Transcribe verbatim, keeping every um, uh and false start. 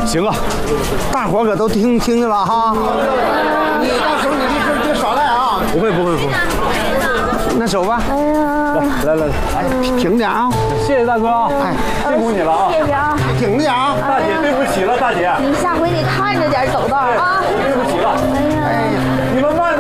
行啊， 大伙儿可都听听见了哈。你到时候你别别耍赖啊！ 不会不会不会。 那走吧。 哎呀， 来来来， 哎，挺点啊！ 谢谢大哥啊， 哎， 辛苦你了啊！ 谢谢啊！ 挺点啊！ 大姐，对不起了，大姐， 你下回得看着点走道啊！ 对不起了。 哎呀， 你们慢